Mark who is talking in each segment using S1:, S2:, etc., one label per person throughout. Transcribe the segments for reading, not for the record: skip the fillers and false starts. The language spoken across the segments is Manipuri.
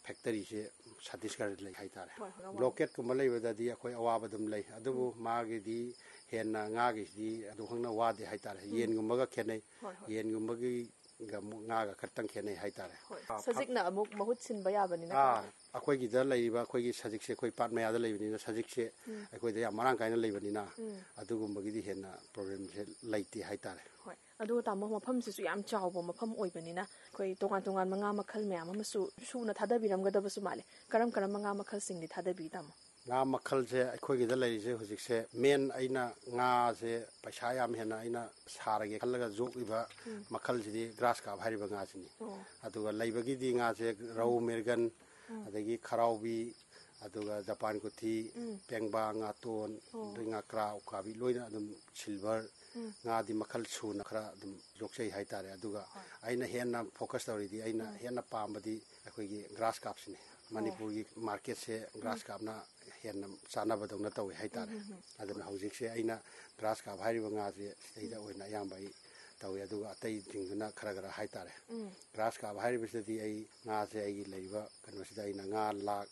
S1: ꯐꯦꯛꯇꯔꯤꯁꯦ ꯁꯠꯇꯤꯁꯒꯔꯗ ꯂꯩ ꯍꯥꯏꯇꯥꯔꯦ ꯕ꯭ꯂꯣꯀꯦꯠꯀꯨꯝꯕ ꯂꯩꯕꯗꯗꯤ ꯑꯩꯈꯣꯏ ꯑꯋꯥꯕ ꯑꯗꯨꯝ ꯂꯩ ꯑꯗꯨꯕꯨ ꯃꯥꯒꯤꯗꯤ ꯍꯦꯟꯅ ꯉꯥꯒꯤꯁꯤꯗꯤ ꯑꯗꯨꯈꯛꯅ ꯋꯥꯗꯦ ꯍꯥꯏꯇꯥꯔꯦ ꯌꯦꯟꯒꯨꯝꯕꯒ ꯈꯦꯠꯅꯩ ꯌꯦꯟꯒꯨꯝꯕꯒꯤ ꯉꯥꯒ ꯈꯛꯇꯪ ꯈꯦꯠꯅꯩ ꯍꯥꯏꯇꯥꯔꯦ
S2: ꯁꯖꯤꯛꯅ ꯑꯃꯨꯛ ꯃꯍꯨꯠ ꯁꯤꯟꯕ ꯌꯥꯕꯅꯤꯅ
S1: ꯑꯩꯈꯣꯏꯒꯤꯗ ꯂꯩꯔꯤꯕ ꯑꯩꯈꯣꯏꯒꯤ ꯁꯖꯤꯛꯁꯦ ꯑꯩꯈꯣꯏ ꯄꯥꯠ ꯃꯌꯥꯗ ꯂꯩꯕꯅꯤꯅ ꯁꯖꯤꯛꯁꯦ ꯑꯩꯈꯣꯏꯗ ꯌꯥꯝ ꯃꯔꯥꯡ ꯀꯥꯏꯅ ꯂꯩꯕꯅꯤꯅ ꯑꯗꯨꯒꯨꯝꯕꯒꯤꯗꯤ ꯍꯦꯟꯅ ꯄ꯭ꯔꯣꯕ꯭ꯂꯦꯝꯁꯦ ꯂꯩꯇꯦ ꯍꯥꯏꯇꯥꯔꯦ
S2: ꯑꯗꯨꯒ ꯇꯥꯃꯣ ꯃꯐꯝꯁꯤꯁꯨ ꯌꯥꯝ ꯆꯥꯎꯕ ꯃꯐꯝ ꯑꯣꯏꯕꯅꯤꯅ ꯑꯩꯈꯣꯏ ꯇꯣꯉꯥꯟ ꯇꯣꯉꯥꯟꯕ ꯉꯥ ꯃꯈꯜ ꯃꯌꯥꯝ ꯑꯃꯁꯨ ꯁꯨꯅ ꯊꯥꯗꯕꯤꯔꯝꯒꯗꯕꯁꯨ ꯃꯥꯜꯂꯦ ꯀꯔꯝꯕ ꯉꯥ ꯃꯈꯜꯁꯤꯡꯗꯤ ꯊꯥꯗꯕꯤ ꯇꯥꯃꯣ
S1: ꯉꯥ ꯃꯈꯜꯁꯦ ꯑꯩꯈꯣꯏꯒꯤꯗ ꯂꯩꯔꯤꯁꯦ ꯍꯧꯖꯤꯛꯁꯦ ꯃꯦꯟ ꯑꯩꯅ ꯉꯥꯁꯦ ꯄꯩꯁꯥ ꯌꯥꯝ ꯍꯦꯟꯅ ꯑꯩꯅ ꯁꯥꯔꯒꯦ ꯈꯜꯂꯒ ꯌꯣꯛꯂꯤꯕ ꯃꯈꯜꯁꯤꯗꯤ ꯒ꯭ꯔꯥꯁ ꯀꯥꯞ ꯍꯥꯏꯔꯤꯕ ꯉꯥꯁꯤꯅꯤ ꯑꯗꯨꯒ ꯂꯩꯕꯒꯤꯗꯤ ꯉꯥꯁꯦ ꯔꯧ ꯃꯤꯔꯒꯟ ꯑꯗꯒꯤ ꯈꯔꯥꯎꯕꯤ ꯑꯗꯨꯒ ꯖꯄꯥꯟ ꯀꯨꯊꯤ ꯄꯦꯡꯕꯥ ꯉꯥꯇꯣꯟ ꯑꯗꯩ ꯉꯥꯀ꯭ꯔꯥ ꯎꯀꯥꯕꯤ ꯂꯣꯏꯅ ꯑꯗꯨꯝ ꯁꯤꯜꯚꯔ ꯉꯥꯗꯤ ꯃꯈꯜ ꯁꯨꯅ ꯈꯔ ꯑꯗꯨꯝ ꯌꯣꯛꯆꯩ ꯍꯥꯏꯇꯥꯔꯦ ꯑꯗꯨꯒ ꯑꯩꯅ ꯍꯦꯟꯅ ꯐꯣꯀꯁ ꯇꯧꯔꯤꯗꯤ ꯑꯩꯅ ꯍꯦꯟꯅ ꯄꯥꯝꯕꯗꯤ ꯑꯩꯈꯣꯏꯒꯤ ꯒ꯭ꯔꯥꯁ ꯀꯥꯞꯁꯤꯅꯤ ꯃꯅꯤꯄꯨꯔꯒꯤ ꯃꯥꯔꯀꯦꯠꯁꯦ ꯒ꯭ꯔꯥꯁ ꯀꯥꯞꯅ ꯍꯦꯟꯅ ꯆꯥꯟꯅꯕꯗꯧꯅ ꯇꯧꯋꯤ ꯍꯥꯏꯇꯥꯔꯦ ꯑꯗꯨꯅ ꯍꯧꯖꯤꯛꯁꯦ ꯑꯩꯅ ꯒ꯭ꯔꯥꯁ ꯀꯥꯞ ꯍꯥꯏꯔꯤꯕ ꯉꯥꯁꯦ ꯁꯤꯗꯩꯗ ꯑꯣꯏꯅ ꯑꯌꯥꯝꯕ ꯑꯩ ꯇꯧꯋꯤ ꯑꯗꯨꯒ ꯑꯇꯩꯁꯤꯡꯗꯨꯅ ꯈꯔ ꯍꯥꯏꯇꯥꯔꯦ ꯒ꯭ꯔꯥꯁ ꯀꯥꯞ ꯍꯥꯏꯔꯤꯕꯁꯤꯗꯤ ꯑꯩ ꯉꯥꯁꯦ ꯑꯩꯒꯤ ꯂꯩꯔꯤꯕ ꯀꯩꯅꯣꯁꯤꯗ ꯑꯩꯅ ꯉꯥ ꯂꯥꯈ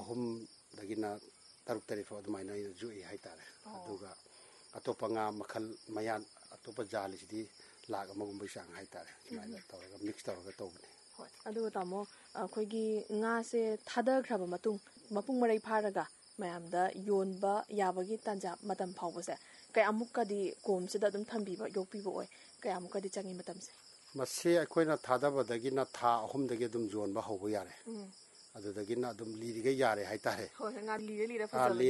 S1: 3 ꯇꯔꯨꯛ ꯐꯥꯎ ꯑꯗꯨꯃꯥꯏꯅ ꯑꯩꯅ ꯌꯣꯛꯏ ꯍꯥꯏꯇꯥꯔꯦ ꯑꯗꯨꯒ ꯑꯇꯣꯞꯄ ꯉꯥ ꯃꯈꯜ ꯃꯌꯥꯟ ꯑꯇꯣꯞꯄ ꯖꯥꯂꯤꯁꯤꯗꯤ ꯂꯥꯈ 1 ꯆꯥꯡ ꯍꯥꯏꯇꯥꯔꯦ ꯁꯨꯃꯥꯏꯅ ꯇꯧꯔꯒ ꯃꯤꯛꯁ ꯇꯧꯔꯒ ꯇꯧꯕꯅꯤ
S2: ꯑꯗꯨꯒ ꯇꯥꯃꯣ ꯑꯩꯈꯣꯏꯒꯤ ꯉꯥꯁꯦ ꯊꯥꯗꯈ꯭ꯔꯕ ꯃꯇꯨꯡ ꯃꯄꯨꯡ ꯃꯔꯩ ꯐꯥꯔꯒ ꯃꯌꯥꯝꯗ ꯌꯣꯟꯕ ꯌꯥꯕꯒꯤ ꯇꯥꯟꯖꯥ ꯃꯇꯝ ꯐꯥꯎꯕꯁꯦ ꯀꯌꯥꯃꯨꯛꯀꯗꯤ ꯀꯣꯝꯁꯤꯗ ꯑꯗꯨꯝ ꯊꯝꯕꯤꯕ ꯌꯣꯛꯄꯤꯕ ꯑꯣꯏ ꯀꯌꯥꯃꯨꯛꯀꯗꯤ ꯆꯪꯉꯤ ꯃꯇꯝꯁꯦ
S1: ꯃꯁꯤ ꯑꯩꯈꯣꯏꯅ ꯊꯥꯗꯕꯗꯒꯤꯅ ꯊꯥ 3 ꯑꯗꯨꯝ ꯌꯣꯟꯕ ꯍꯧꯕ ꯌꯥꯔꯦ ꯑꯗꯨꯗꯒꯤꯅ ꯑꯗꯨꯝ ꯂꯤꯔꯤꯒꯩ ꯌꯥꯔꯦ ꯍꯥꯏꯇꯥꯔꯦ
S2: ꯂꯤꯔ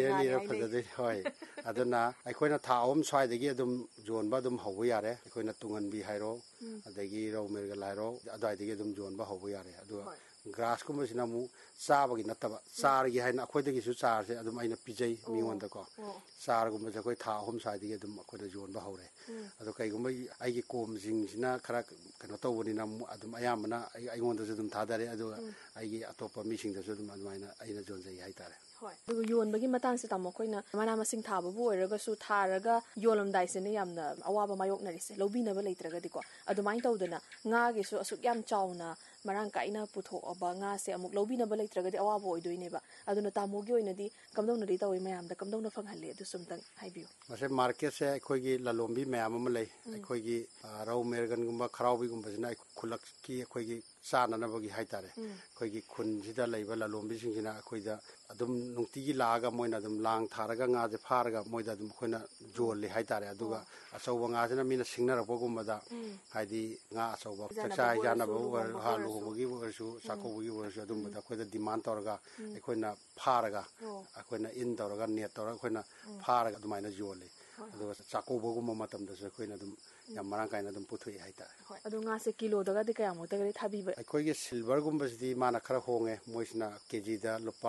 S1: ꯐꯖꯗꯣꯏ ꯍꯣꯏ ꯑꯗꯨꯅ ꯑꯩꯈꯣꯏꯅ ꯊꯥ 3 ꯁ꯭ꯋꯥꯏꯗꯒꯤ ꯑꯗꯨꯝ ꯌꯣꯟꯕ ꯑꯗꯨꯝ ꯍꯧꯕ ꯌꯥꯔꯦ ꯑꯩꯈꯣꯏꯅ ꯇꯨꯡꯍꯟꯕꯤ ꯍꯥꯏꯔꯣ ꯑꯗꯒꯤ ꯔꯧ ꯃꯤꯔꯒꯜ ꯍꯥꯏꯔꯣ ꯑꯗꯨꯋꯥꯏꯗꯒꯤ ꯑꯗꯨꯝ ꯌꯣꯟꯕ ꯍꯧꯕ ꯌꯥꯔꯦ ꯑꯗꯨꯒ ꯒ꯭ꯔꯥꯁꯀꯨꯝꯕꯁꯤꯅ ꯑꯃꯨꯛ ꯆꯥꯕꯒꯤ ꯅꯠꯇꯕ ꯆꯥꯔꯒꯤ ꯍꯥꯏꯅ ꯑꯩꯈꯣꯏꯗꯒꯤꯁꯨ ꯆꯥꯔꯁꯦ ꯑꯗꯨꯝ ꯑꯩꯅ ꯄꯤꯖꯩ ꯃꯤꯉꯣꯟꯗꯀꯣ ꯆꯥꯔꯒꯨꯝꯕꯁꯦ ꯑꯩꯈꯣই ꯊꯥ 3 ꯁ꯭ꯋꯥꯏꯗꯒꯤ ꯑꯗꯨꯝ ꯑꯩꯈꯣꯏꯅ ꯌꯣꯟꯕ ꯍꯧꯔꯦ ꯑꯗꯣ ꯀꯩꯒꯨꯝꯕ ꯑꯩꯒꯤ ꯀꯣꯝꯁꯤꯡꯁꯤꯅ ꯈꯔ ꯀꯩꯅꯣ ꯇꯧꯕꯅꯤꯅ ꯑꯗꯨꯝ ꯑꯌꯥꯝꯕꯅ ꯑꯩꯉꯣꯟꯗꯁꯨ ꯑꯗꯨꯝ ꯊꯥꯗꯔꯦ ꯑꯗꯨꯒ ꯑꯩꯒꯤ ꯑꯇꯣꯞꯄ ꯃꯤꯁꯤꯡꯗꯁꯨ ꯑꯗꯨꯝ ꯑꯗꯨꯃꯥꯏꯅ ꯑꯩꯅ ꯌꯣꯟꯖꯩ ꯍꯥꯏꯇꯥꯔꯦ
S2: ꯑꯗꯨꯒ ꯌꯣꯟꯕꯒꯤ ꯃꯇꯥꯡꯁꯦ ꯇꯥꯃꯣ ꯑꯩꯈꯣꯏꯅ ꯃꯅꯥ ꯃꯁꯤꯡ ꯊꯥꯕꯕꯨ ꯑꯣꯏꯔꯒꯁꯨ ꯊꯥꯔꯒ ꯌꯣꯜꯂꯝꯗꯥꯏꯁꯤꯅ ꯌꯥꯝꯅ ꯑꯋꯥꯕ ꯃꯥꯌꯣꯛꯅꯔꯤꯁꯦ ꯂꯧꯕꯤꯅꯕ ꯂꯩꯇ꯭ꯔꯒꯗꯤꯀꯣ ꯑꯗꯨꯃꯥꯏꯅ ꯇꯧꯗꯅ ꯉꯥꯒꯤꯁꯨ ꯑꯁꯨꯛ ꯌꯥꯝ ꯆꯥꯎꯅ ꯃꯔꯥꯡ ꯀꯥꯏꯅ ꯄꯨꯊꯣꯛꯑꯕ ꯉꯥꯁꯦ ꯑꯃꯨꯛ ꯂꯧꯕꯤꯅꯕ ꯂꯩꯇ꯭ꯔꯒꯗꯤ ꯑꯋꯥꯕ ꯑꯣꯏꯗꯣꯏꯅꯦꯕ ꯑꯗꯨꯅ ꯇꯥꯃꯣꯒꯤ ꯑꯣꯏꯅꯗꯤ ꯀꯝꯗꯧꯅꯗꯤ ꯇꯧꯏ ꯃꯌꯥꯝꯗ ꯀꯝꯗꯧꯅ ꯐꯪꯍꯜꯂꯤ ꯑꯗꯨꯁꯨ ꯑꯝꯇꯪ ꯍꯥꯏꯕꯤꯌꯨ
S1: ꯃꯁꯦ ꯃꯥꯔꯀꯦꯠꯁꯦ ꯑꯩꯈꯣꯏꯒꯤ ꯂꯂꯣꯟꯕꯤ ꯃꯌꯥꯝ ꯑꯃ ꯂꯩ ꯑꯩꯈꯣꯏꯒꯤ ꯔꯧ ꯃꯤꯔꯒꯟꯒꯨꯝꯕ ꯈꯔꯥꯎꯕꯤꯒꯨꯝꯕꯁꯤꯅ ꯈꯨꯜꯂꯛꯀꯤ ꯑꯩꯈꯣꯏꯒꯤ ꯆꯥꯅꯅꯕꯒꯤ ꯍꯥꯏꯇꯥꯔꯦ ꯑꯩꯈꯣꯏꯒꯤ ꯈꯨꯟꯁꯤꯗ ꯂꯩꯕ ꯂꯂꯣꯟꯕꯤꯁꯤꯡꯁꯤꯅ ꯑꯩꯈꯣꯏꯗ ꯑꯗꯨꯝ ꯅꯨꯡꯇꯤꯒꯤ ꯂꯥꯛꯑꯒ ꯃꯣꯏꯅ ꯑꯗꯨꯝ ꯂꯥꯡ ꯊꯥꯔꯒ ꯉꯥꯁꯦ ꯐꯥꯔꯒ ꯃꯣꯏꯗ ꯑꯗꯨꯝ ꯑꯩꯈꯣꯏꯅ ꯌꯣꯜꯂꯤ ꯍꯥꯏꯇꯥꯔꯦ ꯑꯗꯨꯒ ꯑꯆꯧꯕ ꯉꯥꯁꯤꯅ ꯃꯤꯅ ꯁꯤꯡꯅꯔꯛꯄꯒꯨꯝꯕꯗ ꯍꯥꯏꯗꯤ ꯉꯥ ꯑꯆꯧꯕ ꯆꯥꯛꯆꯥ ꯍꯩꯖꯥꯟꯅꯕ ꯂꯨꯍꯣꯡꯕꯒꯤ ꯑꯣꯏꯔꯁꯨ ꯆꯥꯛꯀꯧꯕꯒꯤ ꯑꯣꯏꯔꯁꯨ ꯑꯗꯨꯝꯕꯗ ꯑꯩꯈꯣꯏꯗ ꯗꯤꯃꯥꯟ ꯇꯧꯔꯒ ꯑꯩꯈꯣꯏꯅ ꯐꯥꯔꯒ ꯑꯩꯈꯣꯏꯅ ꯏꯟ ꯇꯧꯔꯒ ꯅꯦꯠ ꯇꯧꯔꯒ ꯑꯩꯈꯣꯏꯅ ꯐꯥꯔꯒ ꯑꯗꯨꯃꯥꯏꯅ ꯌꯣꯜꯂꯤ ꯑꯗꯨꯒ ꯆꯥꯛꯀꯧꯕꯒꯨꯝꯕ ꯃꯇꯝꯗꯁꯨ ꯑꯩꯈꯣꯏꯅ ꯑꯗꯨꯝ ꯌꯥꯝ ꯃꯔꯥꯡ ꯀꯥꯏꯅ ꯑꯗꯨꯝ ꯄꯨꯊꯣꯛꯏ ꯍꯥꯏꯇꯥꯔꯦ
S2: ꯑꯗꯣ ꯉꯥꯁꯦ ꯀꯤꯂꯣꯗꯒꯗꯤ ꯀꯌꯥꯃꯨꯛꯇꯒꯗꯤ ꯊꯥꯕꯤꯕ
S1: ꯑꯩꯈꯣꯏꯒꯤ ꯁꯤꯜꯚꯔꯒꯨꯝꯕꯁꯤꯗꯤ ꯃꯥꯅ ꯈꯔ ꯍꯣꯡꯉꯦ ꯃꯣꯏꯁꯤꯅ ꯀꯦꯖꯤꯗ ꯂꯨꯄꯥ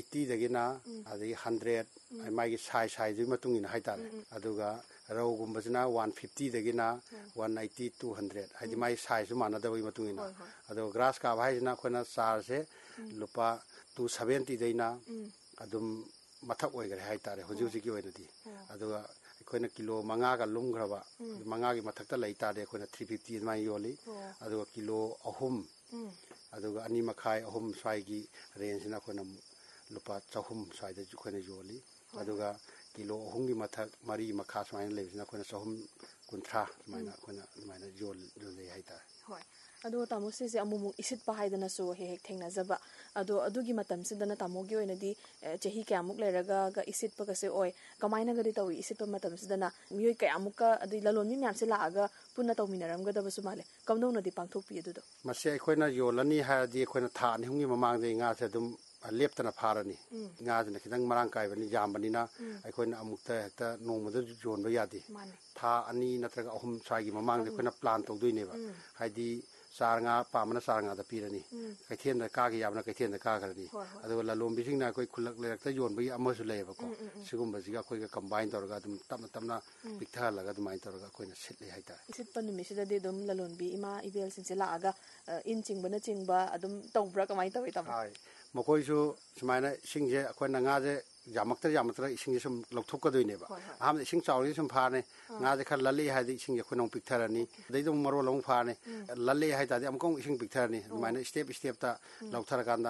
S1: 80 ꯑꯗꯒꯤ 100 ꯃꯥꯒꯤ ꯁꯥꯏꯖꯒꯤ ꯃꯇꯨꯡ ꯏꯟꯅ ꯍꯥꯏꯇꯥꯔꯦ ꯑꯗꯨꯒ ꯔꯧꯒꯨꯝꯕꯁꯤꯅ 150 180 200 ꯍꯥꯏꯗꯤ ꯃꯥꯒꯤ ꯁꯥꯏꯖꯁꯨ ꯃꯥꯟꯅꯗꯕꯒꯤ ꯃꯇꯨꯡ ꯏꯟꯅ ꯑꯗꯨꯒ ꯒ꯭ꯔꯥꯁ ꯀꯥꯞ ꯍꯥꯏꯁꯤꯅ ꯑꯩꯈꯣꯏꯅ ꯆꯥꯔꯁꯦ ꯂꯨꯄꯥ 270 ꯑꯗꯨꯝ ꯃꯊꯛ ꯑꯣꯏꯈꯔꯦ ꯍꯥꯏꯇꯥꯔꯦ ꯍꯧꯖꯤꯛꯀꯤ ꯑꯣꯏꯅꯗꯤ ꯑꯗꯨꯒ ꯑꯩꯈꯣꯏꯅ ꯀꯤꯂꯣ 5ꯒ ꯂꯨꯝꯈ꯭ꯔꯕ 5ꯒꯤ ꯃꯊꯛꯇ ꯂꯩ ꯇꯥꯔꯗꯤ ꯑꯩꯈꯣꯏꯅ 350 ꯑꯗꯨꯃꯥꯏꯅ ꯌꯣꯜꯂꯤ ꯑꯗꯨꯒ ꯀꯤꯂꯣ 3 ꯑꯗꯨꯒ 2.5 3 ꯁ꯭ꯋꯥꯏꯒꯤ ꯔꯦꯟꯖꯁꯤꯅ ꯑꯩꯈꯣꯏꯅ ꯂꯨꯄꯥ 100 ꯁ꯭ꯋꯥꯏꯗ ꯑꯩꯈꯣꯏꯅ ꯌꯣꯜꯂꯤ ꯑꯗꯨꯒ ꯀꯤꯂꯣ 3ꯒꯤ ꯃꯊꯛ 4 ꯃꯈꯥ ꯁꯨꯃꯥꯏꯅ ꯂꯩꯕꯁꯤꯅ ꯑꯩꯈꯣꯏꯅ 150 ꯁꯨꯃꯥꯏꯅ ꯑꯩꯈꯣꯏꯅ ꯑꯗꯨꯃꯥꯏꯅ ꯌꯣꯟꯖꯩ ꯍꯥꯏꯇꯥꯔꯦ
S2: ꯑꯗꯣ ꯇꯥꯃꯣ ꯁꯤꯁꯦ ꯑꯃꯨꯛ ꯏꯁꯤꯠꯄ ꯍꯥꯏꯗꯅꯁꯨ ꯍꯦꯛ ꯊꯦꯡꯅꯖꯕ ꯑꯗꯣ ꯑꯗꯨꯒꯤ ꯃꯇꯝꯁꯤꯗꯅ ꯇꯥꯃꯣꯒꯤ ꯑꯣꯏꯅꯗꯤ ꯆꯍꯤ ꯀꯌꯥꯃꯨꯛ ꯂꯩꯔꯒ ꯏꯁꯤꯠꯄꯒꯁꯦ ꯑꯣꯏ ꯀꯃꯥꯏꯅꯒꯗꯤ ꯇꯧꯏ ꯏꯁꯤꯠꯄ ꯃꯇꯝꯁꯤꯗꯅ ꯃꯤꯑꯣꯏ ꯀꯌꯥꯃꯨꯛꯀ ꯑꯗꯩ ꯂꯂꯣꯟꯕꯤ ꯃꯌꯥꯝꯁꯦ ꯂꯥꯛꯑꯒ ꯄꯨꯟꯅ ꯇꯧꯃꯤꯟꯅꯔꯝꯒꯗꯕꯁꯨ ꯃꯥꯜꯂꯦ ꯀꯝꯗꯧꯅꯗꯤ ꯄꯥꯡꯊꯣꯛꯄꯤ ꯑꯗꯨꯗꯣ
S1: ꯃꯁꯤ ꯑꯩꯈꯣꯏꯅ ꯌꯣꯜꯂꯅꯤ ꯍꯥꯏꯔꯗꯤ ꯑꯩꯈꯣꯏꯅ ꯊꯥ 2-3ꯒꯤ ꯃꯃꯥꯡꯗꯒꯤ ꯉꯥꯁꯦ ꯑꯗꯨꯝ ꯂꯦꯞꯇꯅ ꯐꯥꯔꯅꯤ ꯉꯥꯁꯤꯅ ꯈꯤꯇꯪ ꯃꯔꯥꯡ ꯀꯥꯏꯕꯅꯤ ꯌꯥꯝꯕꯅꯤꯅ ꯑꯩꯈꯣꯏꯅ ꯑꯃꯨꯛꯇ ꯍꯦꯛꯇ ꯅꯣꯡꯃꯗ ꯌꯣꯟꯕ ꯌꯥꯗꯦ ꯊꯥ 2 ꯅꯠꯇ꯭ꯔꯒ 3 ꯁ꯭ꯋꯥꯏꯒꯤ ꯃꯃꯥꯡꯗ ꯑꯩꯈꯣꯏꯅ ꯄ꯭ꯂꯥꯟ ꯇꯧꯗꯣꯏꯅꯦꯕ ꯍꯥꯏꯗꯤ ꯆꯥꯔ ꯉꯥ ꯄꯥꯝꯕꯅ ꯆꯥꯔ ꯉꯥꯗ ꯄꯤꯔꯅꯤ ꯀꯩꯊꯦꯜꯗ ꯀꯥꯒꯤ ꯌꯥꯕꯅ ꯀꯩꯊꯦꯜꯗ ꯀꯥꯈ꯭ꯔꯅꯤ ꯑꯗꯨꯒ ꯂꯂꯣꯟꯕꯤꯁꯤꯡꯅ ꯑꯩꯈꯣꯏ ꯈꯨꯜꯂꯛ ꯂꯩꯔꯛꯇ ꯌꯣꯟꯕꯒꯤ ꯑꯃꯁꯨ ꯂꯩꯌꯦꯕꯀꯣ ꯁꯤꯒꯨꯝꯕꯁꯤꯒ ꯑꯩꯈꯣꯏꯒ ꯀꯝꯕꯥꯏꯟ ꯇꯧꯔꯒ ꯑꯗꯨꯝ ꯇꯞꯅ ꯄꯤꯛꯊꯍꯜꯂꯒ ꯑꯗꯨꯃꯥꯏꯅ ꯇꯧꯔꯒ ꯑꯩꯈꯣꯏꯅ ꯁꯤꯠꯂꯤ ꯍꯥꯏꯇꯥꯔꯦ
S2: ꯏꯁꯤꯠꯄ ꯅꯨꯃꯤꯠꯁꯤꯗꯗꯤ ꯑꯗꯨꯝ ꯂꯂꯣꯟꯕꯤ ꯏꯃꯥ ꯏꯕꯦꯜꯁꯤꯡꯁꯦ ꯂꯥꯛꯑꯒ ꯏꯟ ꯆꯤꯡꯕꯅꯆꯤꯡꯕ ꯑꯗꯨꯝ ꯇꯧꯕ꯭ꯔꯥ ꯀꯃꯥꯏꯅ ꯇꯧꯏ ꯇꯥꯃꯣ
S1: ꯃꯈꯣꯏꯁꯨ ꯁꯨꯃꯥꯏꯅ ꯏꯁꯤꯡꯁꯦ ꯑꯩꯈꯣꯏꯅ ꯉꯥꯁꯦ ꯌꯥꯝꯃꯛꯇ꯭ꯔꯒ ꯏꯁꯤꯡꯁꯦ ꯁꯨꯝ ꯂꯧꯊꯣꯛꯀꯗꯣꯏꯅꯦꯕ ꯑꯍꯥꯟꯕꯗ ꯏꯁꯤꯡ ꯆꯥꯎꯔꯗꯤ ꯁꯨꯝ ꯐꯥꯔꯅꯤ ꯉꯥꯁꯦ ꯈꯔ ꯂꯜꯂꯤ ꯍꯥꯏꯔꯗꯤ ꯏꯁꯤꯡꯁꯦ ꯑꯩꯈꯣꯏꯅ ꯑꯃꯨꯛ ꯄꯤꯛꯊꯔꯅꯤ ꯑꯗꯩꯗ ꯑꯃꯨꯛ ꯃꯔꯣꯜ ꯑꯃꯨꯛ ꯐꯥꯔꯅꯤ ꯂꯜꯂꯤ ꯍꯥꯏꯇꯥꯔꯗꯤ ꯑꯃꯨꯛ ꯏꯁꯤꯡ ꯄꯤꯛꯊꯔꯅꯤ ꯑꯗꯨꯃꯥꯏꯅ ꯁ꯭ꯇꯦꯞꯇ ꯂꯧꯊꯔꯀꯥꯟꯗ